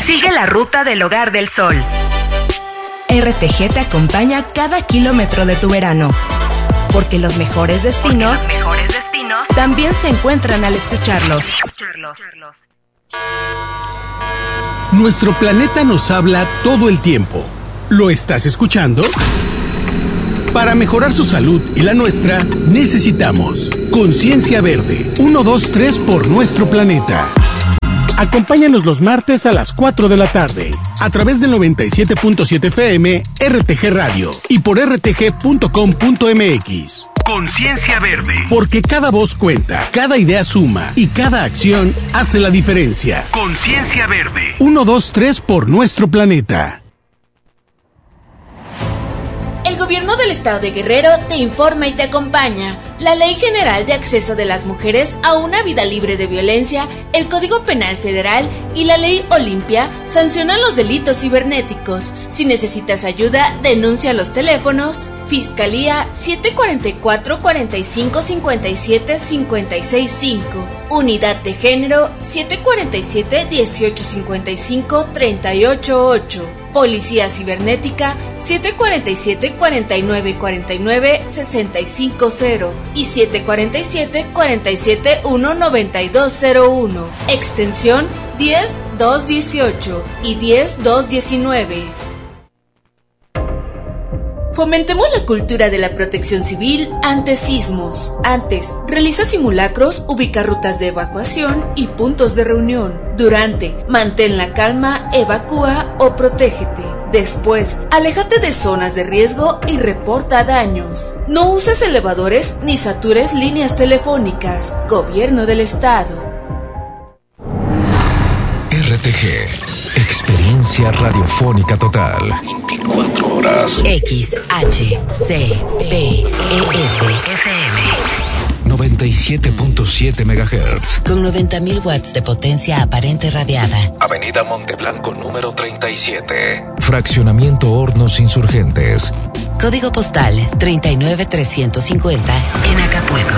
Sigue la ruta del Hogar del Sol. RTG te acompaña cada kilómetro de tu verano, porque los mejores destinos también se encuentran al escucharlos. Nuestro planeta nos habla todo el tiempo. ¿Lo estás escuchando? Para mejorar su salud y la nuestra, necesitamos Conciencia Verde. 1, 2, 3 por nuestro planeta. Acompáñanos los martes a las 4 de la tarde, a través del 97.7 FM, RTG Radio y por rtg.com.mx. Conciencia Verde. Porque cada voz cuenta, cada idea suma y cada acción hace la diferencia. Conciencia Verde. 1, 2, 3 por nuestro planeta. El Gobierno del Estado de Guerrero te informa y te acompaña. La Ley General de Acceso de las Mujeres a una Vida Libre de Violencia, el Código Penal Federal y la Ley Olimpia sancionan los delitos cibernéticos. Si necesitas ayuda, denuncia a los teléfonos Fiscalía 744-4557-565, Unidad de Género 747-1855-388, Policía Cibernética 747-4949-650 y 747-471-9201, extensión 10218 y 10219. Fomentemos la cultura de la protección civil ante sismos. Antes, realiza simulacros, ubica rutas de evacuación y puntos de reunión. Durante, mantén la calma, evacúa o protégete. Después, aléjate de zonas de riesgo y reporta daños. No uses elevadores ni satures líneas telefónicas. Gobierno del Estado. RTG, experiencia radiofónica total. 24 horas. XHCPES-FM 97.7 MHz. Con 90.000 watts de potencia aparente radiada. Avenida Monteblanco número 37. Fraccionamiento Hornos Insurgentes. Código postal 39350 en Acapulco.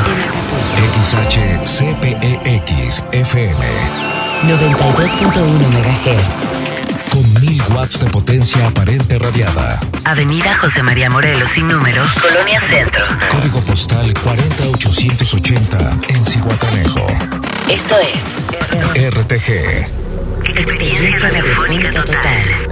XHCPEX-FM 92.1 MHz. Con 1000 watts de potencia aparente radiada. Avenida José María Morelos sin número, Colonia Centro. Código postal 40880 en Zihuatanejo. Esto es RTG, experiencia radiofónica total.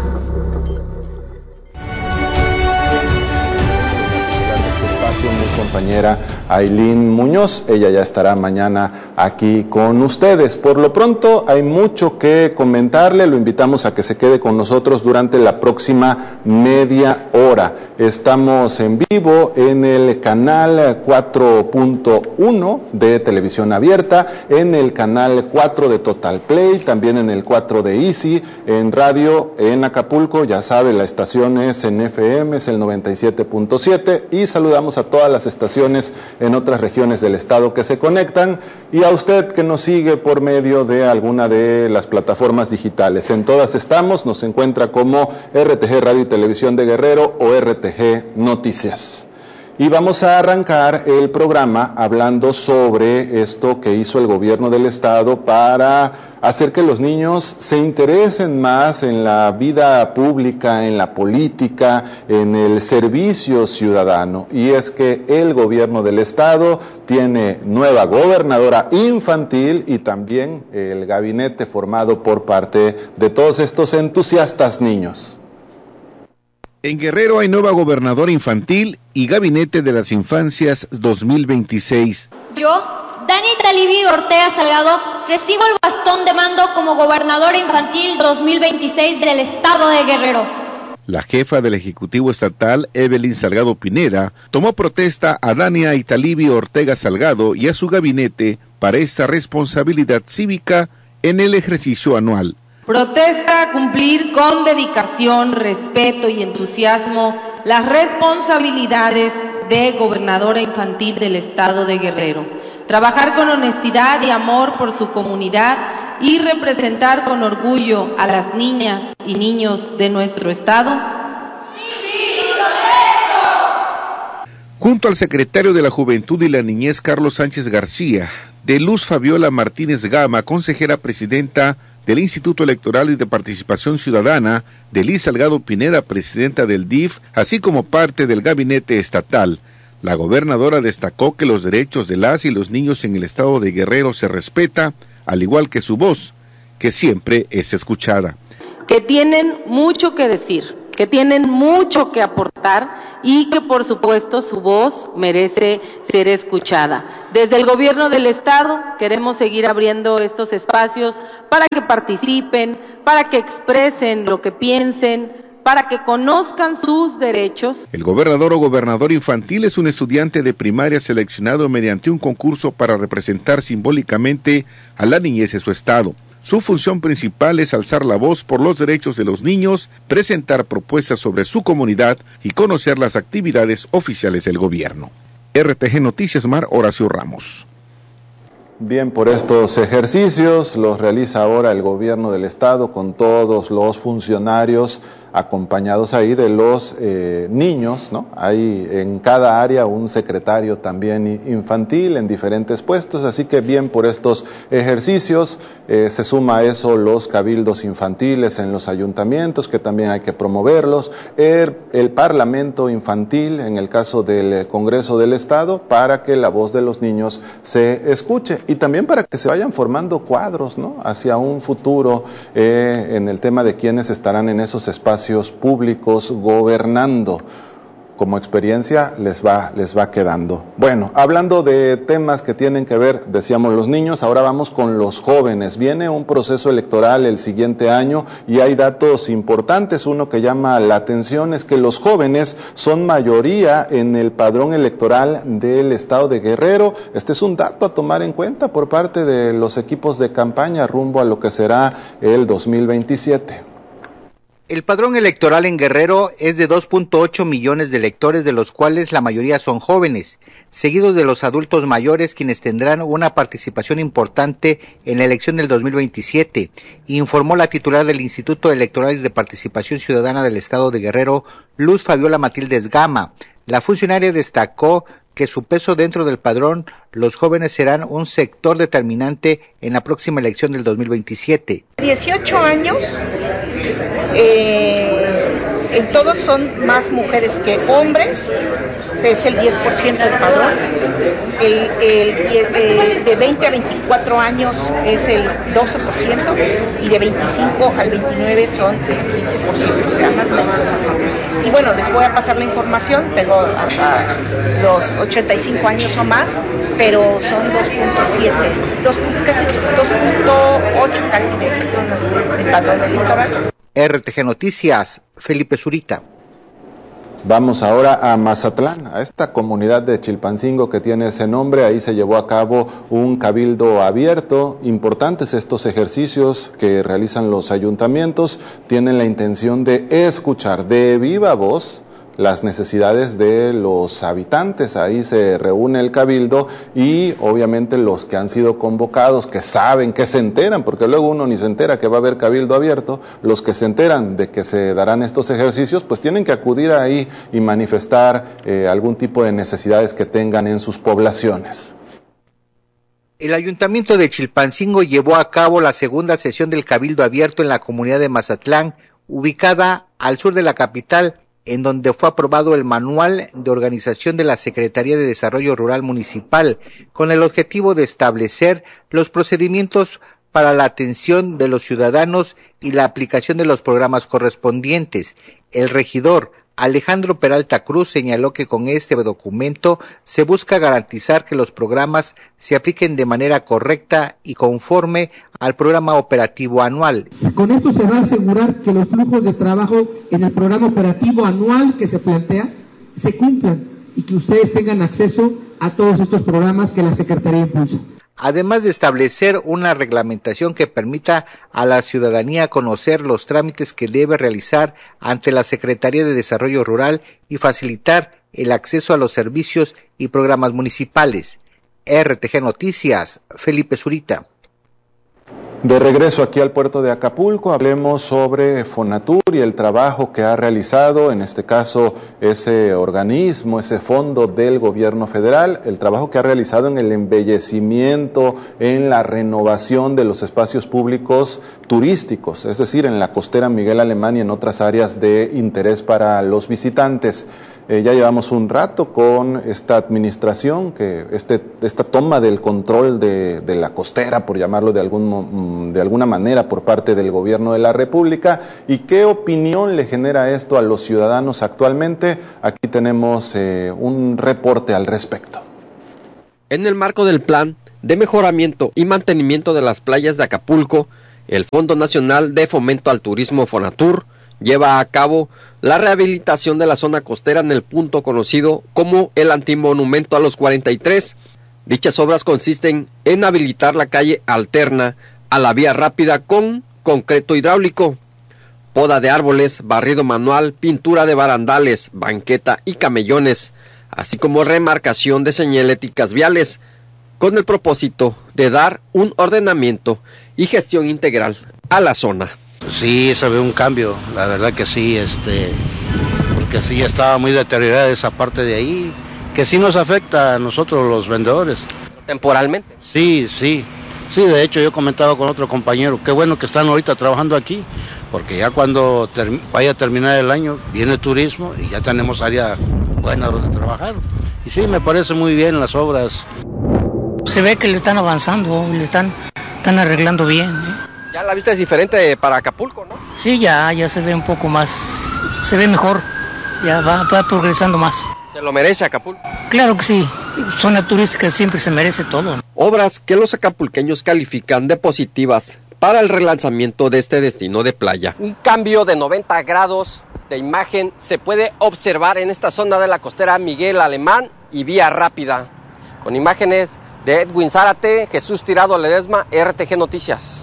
Mi compañera Ailín Muñoz, ella ya estará mañana aquí con ustedes. Por lo pronto hay mucho que comentarle, lo invitamos a que se quede con nosotros durante la próxima media hora. Estamos en vivo en el canal 4.1 de Televisión Abierta, en el canal 4 de Total Play, también en el 4 de Easy, en radio en Acapulco, ya sabe, la estación es en FM, es el 97.7, y saludamos a todas las estaciones en otras regiones del estado que se conectan, y a usted que nos sigue por medio de alguna de las plataformas digitales. En todas estamos, nos encuentra como RTG Radio y Televisión de Guerrero o RTG Noticias. Y vamos a arrancar el programa hablando sobre esto que hizo el gobierno del estado para hacer que los niños se interesen más en la vida pública, en la política, en el servicio ciudadano. Y es que el gobierno del estado tiene nueva gobernadora infantil y también el gabinete formado por parte de todos estos entusiastas niños. En Guerrero hay nueva gobernadora infantil y gabinete de las infancias 2026. Yo, Dani Talibi Ortega Salgado, recibo el bastón de mando como gobernadora infantil 2026 del estado de Guerrero. La jefa del Ejecutivo Estatal, Evelyn Salgado Pineda, tomó protesta a Dania Italibi Ortega Salgado y a su gabinete para esta responsabilidad cívica en el ejercicio anual. Protesta a cumplir con dedicación, respeto y entusiasmo las responsabilidades de gobernadora infantil del estado de Guerrero. Trabajar con honestidad y amor por su comunidad y representar con orgullo a las niñas y niños de nuestro estado. Junto al secretario de la Juventud y la Niñez, Carlos Sánchez García, de Luz Fabiola Martínez Gama, consejera presidenta del Instituto Electoral y de Participación Ciudadana, Delí Salgado Pineda, presidenta del DIF, así como parte del gabinete estatal. La gobernadora destacó que los derechos de las y los niños en el estado de Guerrero se respeta, al igual que su voz, que siempre es escuchada. Que tienen mucho que decir, que tienen mucho que aportar y que por supuesto su voz merece ser escuchada. Desde el gobierno del estado queremos seguir abriendo estos espacios para que participen, para que expresen lo que piensen, para que conozcan sus derechos. El gobernador o gobernador infantil es un estudiante de primaria seleccionado mediante un concurso para representar simbólicamente a la niñez de su estado. Su función principal es alzar la voz por los derechos de los niños, presentar propuestas sobre su comunidad y conocer las actividades oficiales del gobierno. RTG Noticias Mar, Horacio Ramos. Bien, por estos ejercicios los realiza ahora el gobierno del estado con todos los funcionarios acompañados ahí de los niños, ¿no? Hay en cada área un secretario también infantil en diferentes puestos, así que bien por estos ejercicios. Se suma a eso los cabildos infantiles en los ayuntamientos, que también hay que promoverlos, el parlamento infantil en el caso del Congreso del Estado, para que la voz de los niños se escuche y también para que se vayan formando cuadros, ¿no? Hacia un futuro en el tema de quiénes estarán en esos espacios públicos gobernando. Como experiencia les va quedando. Bueno, hablando de temas que tienen que ver, decíamos, los niños, ahora vamos con los jóvenes. Viene un proceso electoral el siguiente año y hay datos importantes. Uno que llama la atención es que los jóvenes son mayoría en el padrón electoral del estado de Guerrero. Este es un dato a tomar en cuenta por parte de los equipos de campaña rumbo a lo que será el 2027. El padrón electoral en Guerrero es de 2.8 millones de electores, de los cuales la mayoría son jóvenes, seguidos de los adultos mayores, quienes tendrán una participación importante en la elección del 2027, informó la titular del Instituto Electoral y de Participación Ciudadana del Estado de Guerrero, Luz Fabiola Matildes Gama. La funcionaria destacó que su peso dentro del padrón, los jóvenes serán un sector determinante en la próxima elección del 2027. 18 años, en todos son más mujeres que hombres, es el 10% del padrón. De 20 a 24 años es el 12% y de 25 al 29 son el 15%, o sea, más o menos esas son. Y bueno, les voy a pasar la información, tengo hasta los 85 años o más, pero son 2.7, casi 2.8 casi de personas del padrón electoral. RTG Noticias, Felipe Zurita. Vamos ahora a Mazatlán, a esta comunidad de Chilpancingo que tiene ese nombre. Ahí se llevó a cabo un cabildo abierto. Importantes estos ejercicios que realizan los ayuntamientos. Tienen la intención de escuchar de viva voz las necesidades de los habitantes. Ahí se reúne el cabildo y obviamente los que han sido convocados, que saben, que se enteran, porque luego uno ni se entera que va a haber cabildo abierto, los que se enteran de que se darán estos ejercicios, pues tienen que acudir ahí y manifestar algún tipo de necesidades que tengan en sus poblaciones. El Ayuntamiento de Chilpancingo llevó a cabo la segunda sesión del cabildo abierto en la comunidad de Mazatlán, ubicada al sur de la capital, en donde fue aprobado el Manual de Organización de la Secretaría de Desarrollo Rural Municipal, con el objetivo de establecer los procedimientos para la atención de los ciudadanos y la aplicación de los programas correspondientes. El regidor Alejandro Peralta Cruz señaló que con este documento se busca garantizar que los programas se apliquen de manera correcta y conforme al programa operativo anual. Con esto se va a asegurar que los flujos de trabajo en el programa operativo anual que se plantea se cumplan y que ustedes tengan acceso a todos estos programas que la Secretaría impulsa. Además de establecer una reglamentación que permita a la ciudadanía conocer los trámites que debe realizar ante la Secretaría de Desarrollo Rural y facilitar el acceso a los servicios y programas municipales. RTG Noticias, Felipe Zurita. De regreso aquí al puerto de Acapulco, hablemos sobre Fonatur y el trabajo que ha realizado, en este caso ese organismo, ese fondo del gobierno federal, el trabajo que ha realizado en el embellecimiento, en la renovación de los espacios públicos turísticos, es decir, en la costera Miguel Alemán y en otras áreas de interés para los visitantes. Ya llevamos un rato con esta administración, esta toma del control de la costera, por llamarlo de alguna manera, por parte del gobierno de la República. ¿Y qué opinión le genera esto a los ciudadanos actualmente? Aquí tenemos un reporte al respecto. En el marco del plan de mejoramiento y mantenimiento de las playas de Acapulco, el Fondo Nacional de Fomento al Turismo Fonatur lleva a cabo la rehabilitación de la zona costera en el punto conocido como el Antimonumento a los 43. Dichas obras consisten en habilitar la calle alterna a la vía rápida con concreto hidráulico, poda de árboles, barrido manual, pintura de barandales, banqueta y camellones, así como remarcación de señaléticas viales, con el propósito de dar un ordenamiento y gestión integral a la zona. Sí, se ve un cambio, la verdad que sí, porque sí estaba muy deteriorada esa parte de ahí, que sí nos afecta a nosotros los vendedores. ¿Temporalmente? Sí, de hecho yo he comentado con otro compañero, qué bueno que están ahorita trabajando aquí, porque ya cuando vaya a terminar el año, viene turismo y ya tenemos área buena donde trabajar. Y sí, me parece muy bien las obras. Se ve que le están avanzando, están arreglando bien, Ya la vista es diferente para Acapulco, ¿no? Sí, ya se ve un poco más, se ve mejor, ya va progresando más. ¿Se lo merece Acapulco? Claro que sí, zona turística siempre se merece todo. Obras que los acapulqueños califican de positivas para el relanzamiento de este destino de playa. Un cambio de 90 grados de imagen se puede observar en esta zona de la costera Miguel Alemán y Vía Rápida, con imágenes de Edwin Zárate, Jesús Tirado Ledesma, RTG Noticias.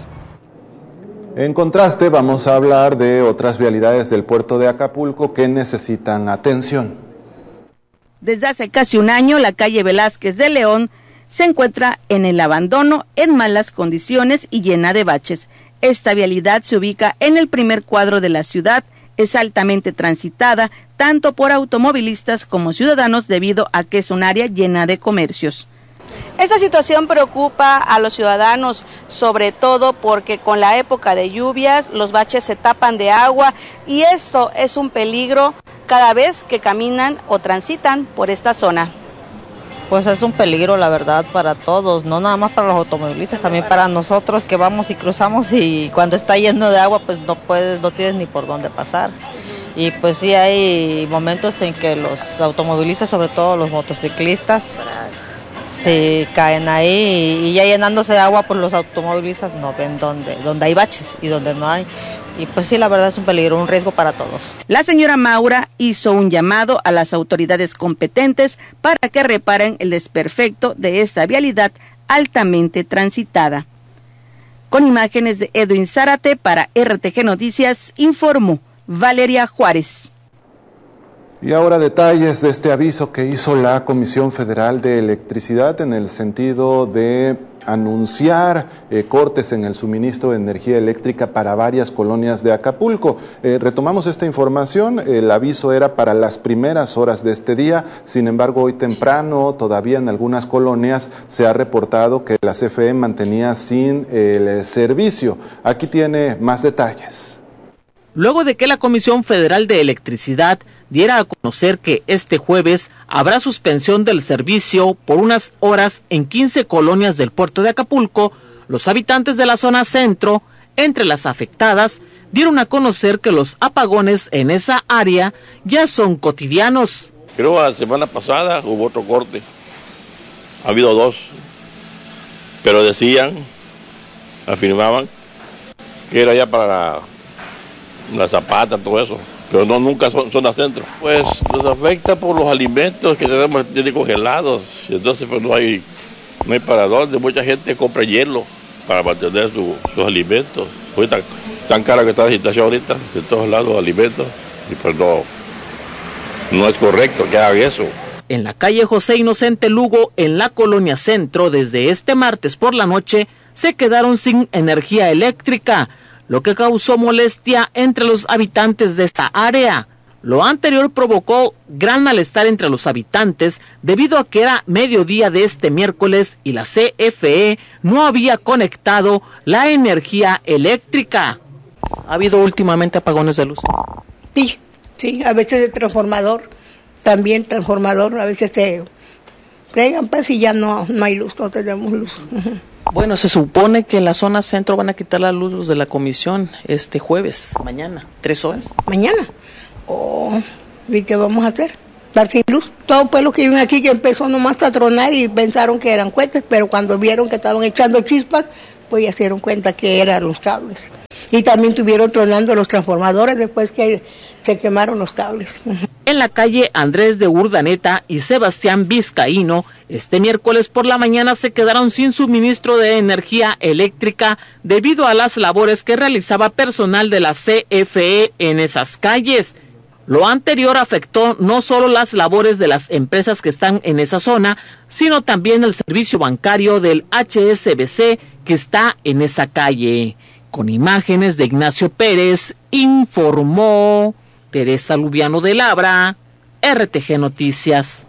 En contraste, vamos a hablar de otras vialidades del puerto de Acapulco que necesitan atención. Desde hace casi un año, la calle Velázquez de León se encuentra en el abandono, en malas condiciones y llena de baches. Esta vialidad se ubica en el primer cuadro de la ciudad, es altamente transitada tanto por automovilistas como ciudadanos debido a que es un área llena de comercios. Esta situación preocupa a los ciudadanos, sobre todo porque con la época de lluvias los baches se tapan de agua y esto es un peligro cada vez que caminan o transitan por esta zona. Pues es un peligro, la verdad, para todos, no nada más para los automovilistas, también para nosotros que vamos y cruzamos y cuando está lleno de agua pues no tienes ni por dónde pasar. Y pues sí hay momentos en que los automovilistas, sobre todo los motociclistas, se caen ahí y ya llenándose de agua, pues los automovilistas no ven dónde hay baches y donde no hay. Y pues sí, la verdad es un peligro, un riesgo para todos. La señora Maura hizo un llamado a las autoridades competentes para que reparen el desperfecto de esta vialidad altamente transitada. Con imágenes de Edwin Zárate para RTG Noticias, informó Valeria Juárez. Y ahora detalles de este aviso que hizo la Comisión Federal de Electricidad en el sentido de anunciar cortes en el suministro de energía eléctrica para varias colonias de Acapulco. Retomamos esta información, el aviso era para las primeras horas de este día, sin embargo hoy temprano todavía en algunas colonias se ha reportado que la CFE mantenía sin el servicio. Aquí tiene más detalles. Luego de que la Comisión Federal de Electricidad diera a conocer que este jueves habrá suspensión del servicio por unas horas en 15 colonias del puerto de Acapulco, los habitantes de la zona centro, entre las afectadas, dieron a conocer que los apagones en esa área ya son cotidianos. Creo la semana pasada hubo otro corte, ha habido 2, pero afirmaban que era ya para la Zapata, todo eso, pero no nunca zona centro. Pues nos afecta por los alimentos que tienen congelados, y entonces pues no hay para dónde. Mucha gente compra hielo para mantener sus alimentos. Pues tan cara que está la situación ahorita, de todos lados alimentos, y pues no es correcto que hagan eso. En la calle José Inocente Lugo, en la colonia Centro, desde este martes por la noche, se quedaron sin energía eléctrica, lo que causó molestia entre los habitantes de esta área. Lo anterior provocó gran malestar entre los habitantes debido a que era mediodía de este miércoles y la CFE no había conectado la energía eléctrica. ¿Ha habido últimamente apagones de luz? Sí, a veces el transformador, a veces se fregan pues y ya no hay luz, no tenemos luz. Bueno, se supone que en la zona centro van a quitar la luz los de la comisión este jueves, mañana, 3 horas. ¿Mañana? ¿Y qué vamos a hacer? Estar sin luz. Todo el pueblo que viven aquí que empezó nomás a tronar y pensaron que eran cohetes, pero cuando vieron que estaban echando chispas, pues ya se dieron cuenta que eran los cables. Y también estuvieron tronando los transformadores después que se quemaron los cables. En la calle Andrés de Urdaneta y Sebastián Vizcaíno, este miércoles por la mañana se quedaron sin suministro de energía eléctrica debido a las labores que realizaba personal de la CFE en esas calles. Lo anterior afectó no solo las labores de las empresas que están en esa zona, sino también el servicio bancario del HSBC que está en esa calle. Con imágenes de Ignacio Pérez, informó Teresa Lubiano de Labra, RTG Noticias.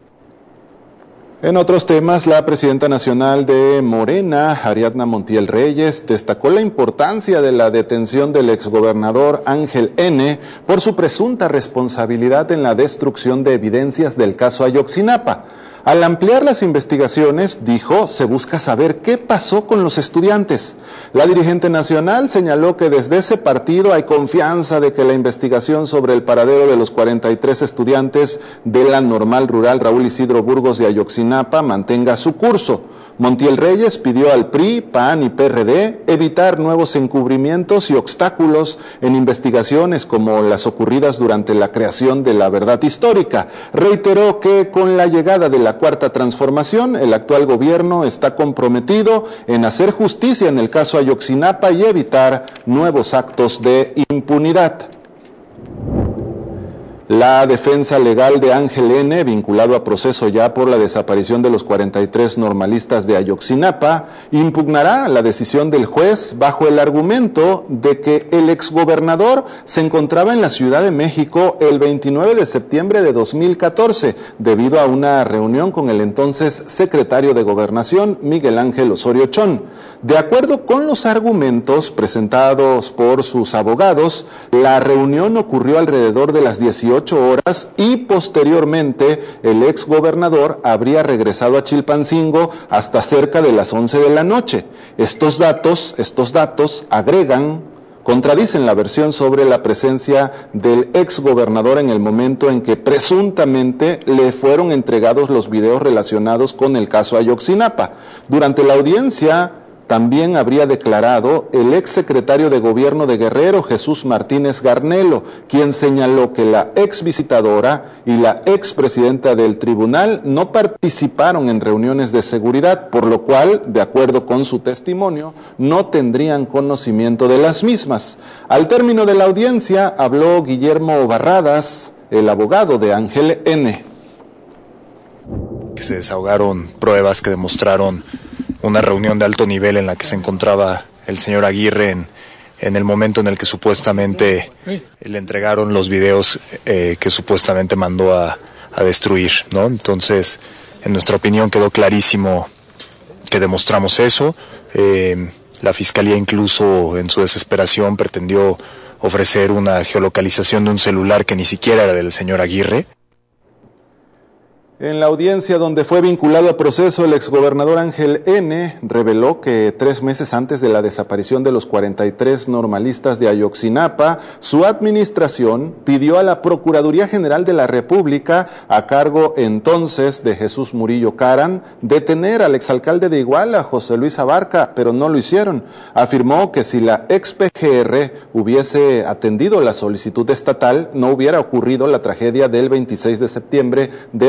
En otros temas, la presidenta nacional de Morena, Ariadna Montiel Reyes, destacó la importancia de la detención del exgobernador Ángel N. por su presunta responsabilidad en la destrucción de evidencias del caso Ayotzinapa. Al ampliar las investigaciones, dijo, se busca saber qué pasó con los estudiantes. La dirigente nacional señaló que desde ese partido hay confianza de que la investigación sobre el paradero de los 43 estudiantes de la Normal Rural Raúl Isidro Burgos de Ayotzinapa mantenga su curso. Montiel Reyes pidió al PRI, PAN y PRD evitar nuevos encubrimientos y obstáculos en investigaciones como las ocurridas durante la creación de la verdad histórica. Reiteró que con la llegada de la Cuarta Transformación, el actual gobierno está comprometido en hacer justicia en el caso Ayotzinapa y evitar nuevos actos de impunidad. La defensa legal de Ángel N., vinculado a proceso ya por la desaparición de los 43 normalistas de Ayotzinapa, impugnará la decisión del juez bajo el argumento de que el exgobernador se encontraba en la Ciudad de México el 29 de septiembre de 2014, debido a una reunión con el entonces secretario de Gobernación, Miguel Ángel Osorio Chong. De acuerdo con los argumentos presentados por sus abogados, la reunión ocurrió alrededor de las 18 horas y posteriormente el exgobernador habría regresado a Chilpancingo hasta cerca de las 11 de la noche. Estos datos contradicen la versión sobre la presencia del exgobernador en el momento en que presuntamente le fueron entregados los videos relacionados con el caso Ayotzinapa. Durante la audiencia también habría declarado el exsecretario de Gobierno de Guerrero, Jesús Martínez Garnelo, quien señaló que la exvisitadora y la expresidenta del tribunal no participaron en reuniones de seguridad, por lo cual, de acuerdo con su testimonio, no tendrían conocimiento de las mismas. Al término de la audiencia, habló Guillermo Barradas, el abogado de Ángel N. Que se desahogaron pruebas que demostraron una reunión de alto nivel en la que se encontraba el señor Aguirre en el momento en el que supuestamente le entregaron los videos que supuestamente mandó a destruir, ¿no? Entonces, en nuestra opinión quedó clarísimo que demostramos eso. La Fiscalía incluso en su desesperación pretendió ofrecer una geolocalización de un celular que ni siquiera era del señor Aguirre. En la audiencia donde fue vinculado a proceso, el exgobernador Ángel N. reveló que 3 meses antes de la desaparición de los 43 normalistas de Ayotzinapa, su administración pidió a la Procuraduría General de la República, a cargo entonces de Jesús Murillo Caram, detener al exalcalde de Iguala, José Luis Abarca, pero no lo hicieron. Afirmó que si la ex-PGR hubiese atendido la solicitud estatal, no hubiera ocurrido la tragedia del 26 de septiembre de 2014.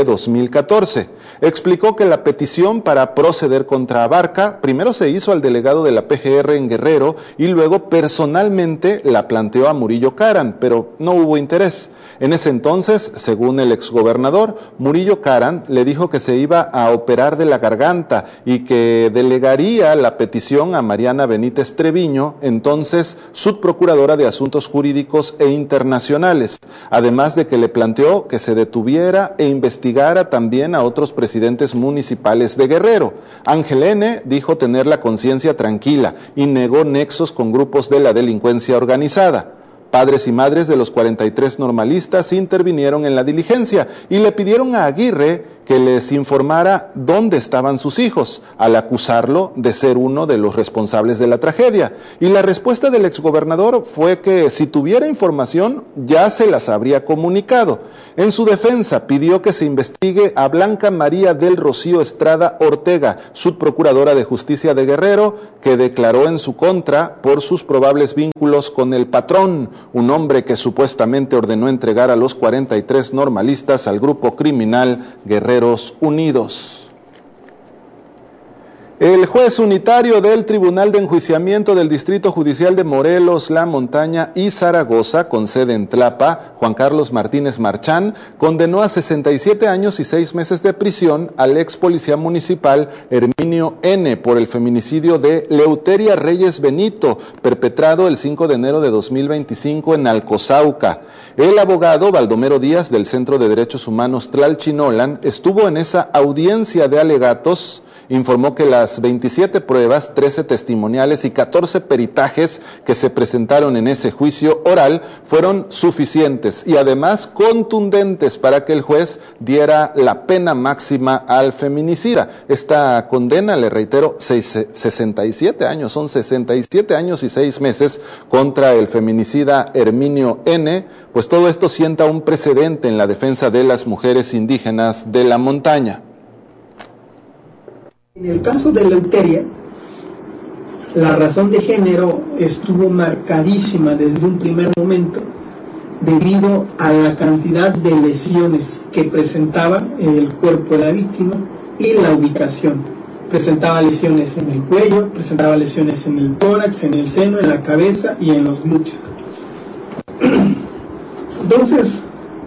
2014. Explicó que la petición para proceder contra Abarca primero se hizo al delegado de la PGR en Guerrero y luego personalmente la planteó a Murillo Karam, pero no hubo interés. En ese entonces, según el exgobernador, Murillo Karam le dijo que se iba a operar de la garganta y que delegaría la petición a Mariana Benítez Treviño, entonces subprocuradora de Asuntos Jurídicos e Internacionales, además de que le planteó que se detuviera e investigara también a otros presidentes municipales de Guerrero. Ángel N. dijo tener la conciencia tranquila y negó nexos con grupos de la delincuencia organizada. Padres y madres de los 43 normalistas intervinieron en la diligencia y le pidieron a Aguirre que les informara dónde estaban sus hijos, al acusarlo de ser uno de los responsables de la tragedia. Y la respuesta del exgobernador fue que si tuviera información ya se las habría comunicado. En su defensa pidió que se investigue a Blanca María del Rocío Estrada Ortega, subprocuradora de Justicia de Guerrero, que declaró en su contra por sus probables vínculos con el patrón, un hombre que supuestamente ordenó entregar a los 43 normalistas al grupo criminal Guerreros Unidos. El juez unitario del Tribunal de Enjuiciamiento del Distrito Judicial de Morelos, La Montaña y Zaragoza, con sede en Tlapa, Juan Carlos Martínez Marchán, condenó a 67 años y 6 meses de prisión al ex policía municipal Herminio N. por el feminicidio de Leuteria Reyes Benito, perpetrado el 5 de enero de 2025 en Alcozauca. El abogado Baldomero Díaz del Centro de Derechos Humanos Tlalchinolan estuvo en esa audiencia de alegatos. Informó que las 27 pruebas, 13 testimoniales y 14 peritajes que se presentaron en ese juicio oral fueron suficientes y además contundentes para que el juez diera la pena máxima al feminicida. Esta condena, le reitero, 67 años, son 67 años y 6 meses contra el feminicida Herminio N., pues todo esto sienta un precedente en la defensa de las mujeres indígenas de la montaña. En el caso de Leuteria, la razón de género estuvo marcadísima desde un primer momento debido a la cantidad de lesiones que presentaba el cuerpo de la víctima y la ubicación. Presentaba lesiones en el cuello, presentaba lesiones en el tórax, en el seno, en la cabeza y en los glúteos. Entonces,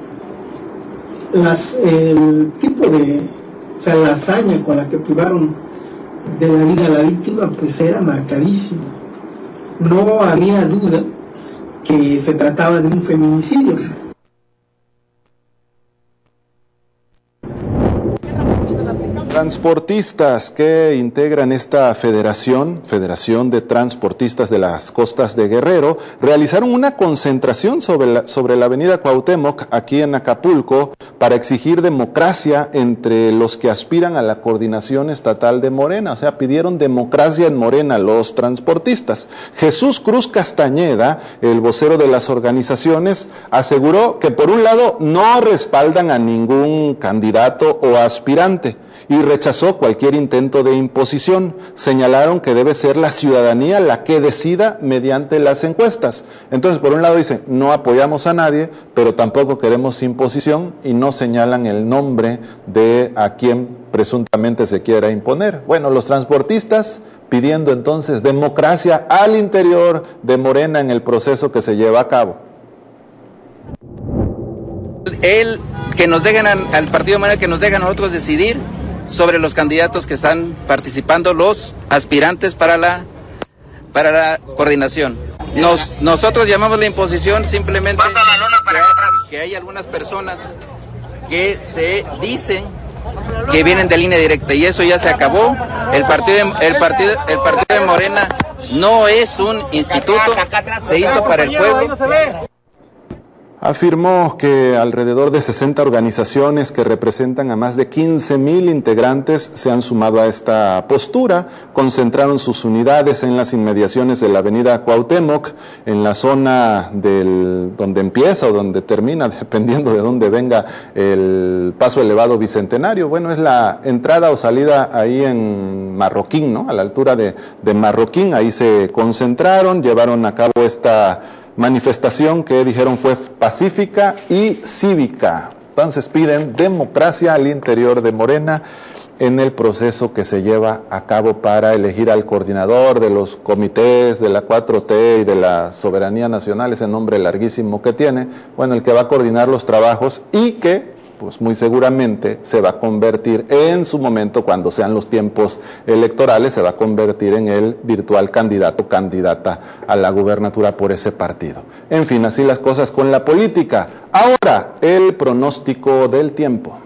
el tipo de... O sea, la hazaña con la que privaron de la vida a la víctima, pues era marcadísima. No había duda que se trataba de un feminicidio. Transportistas que integran esta Federación de Transportistas de las Costas de Guerrero, realizaron una concentración sobre la avenida Cuauhtémoc, aquí en Acapulco, para exigir democracia entre los que aspiran a la coordinación estatal de Morena. O sea, pidieron democracia en Morena los transportistas. Jesús Cruz Castañeda, el vocero de las organizaciones, aseguró que por un lado no respaldan a ningún candidato o aspirante, y rechazó cualquier intento de imposición. Señalaron que debe ser la ciudadanía la que decida mediante las encuestas. Entonces, por un lado dicen, no apoyamos a nadie, pero tampoco queremos imposición, y no señalan el nombre de a quien presuntamente se quiera imponer. Bueno, los transportistas pidiendo entonces democracia al interior de Morena en el proceso que se lleva a cabo. Que nos dejen al partido de Morena, que nos dejen a nosotros decidir sobre los candidatos que están participando, los aspirantes para la coordinación. Nosotros llamamos la imposición simplemente que hay algunas personas que se dicen que vienen de línea directa, y eso ya se acabó. El partido de Morena no es un instituto, se hizo para el pueblo. Afirmó que alrededor de 60 organizaciones que representan a más de 15,000 integrantes se han sumado a esta postura. Concentraron sus unidades en las inmediaciones de la avenida Cuauhtémoc, en la zona donde empieza o donde termina, dependiendo de dónde venga el Paso Elevado Bicentenario. Bueno, es la entrada o salida ahí en Marroquín, ¿no? A la altura de Marroquín, ahí se concentraron, llevaron a cabo esta manifestación que dijeron fue pacífica y cívica. Entonces piden democracia al interior de Morena en el proceso que se lleva a cabo para elegir al coordinador de los comités de la 4T y de la soberanía nacional, ese nombre larguísimo que tiene, bueno, el que va a coordinar los trabajos y que pues muy seguramente se va a convertir en su momento, cuando sean los tiempos electorales, se va a convertir en el virtual candidato o candidata a la gubernatura por ese partido. En fin, así las cosas con la política. Ahora, el pronóstico del tiempo.